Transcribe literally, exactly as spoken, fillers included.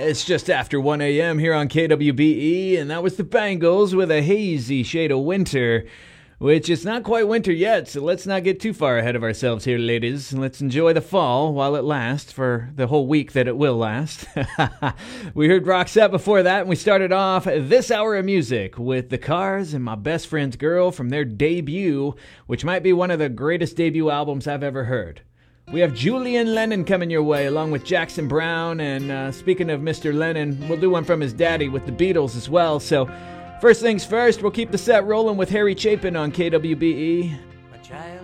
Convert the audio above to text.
It's just after one a.m. here on K W B E, and that was the Bangles with A Hazy Shade of Winter, which is not quite winter yet, so let's not get too far ahead of ourselves here, ladies. Let's enjoy the fall while it lasts for the whole week that it will last. We heard Roxette before that, and we started off this hour of music with The Cars and My Best Friend's Girl from their debut, which might be one of the greatest debut albums I've ever heard. We have Julian Lennon coming your way, along with Jackson Browne, and uh, speaking of Mister Lennon, we'll do one from his daddy with the Beatles as well. So, first things first, we'll keep the set rolling with Harry Chapin on K W B E.